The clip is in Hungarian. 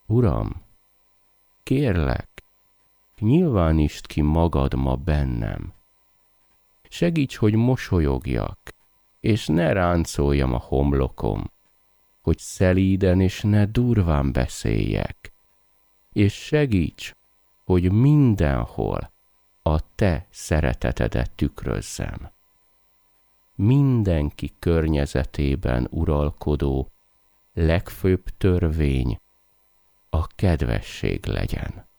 Uram, kérlek, nyilvánítsd ki magad ma bennem. Segíts, hogy mosolyogjak, és ne ráncoljam a homlokom, hogy szelíden és ne durván beszéljek, és segíts, hogy mindenhol a te szeretetedet tükrözzem. Mindenki környezetében uralkodó legfőbb törvény a kedvesség legyen.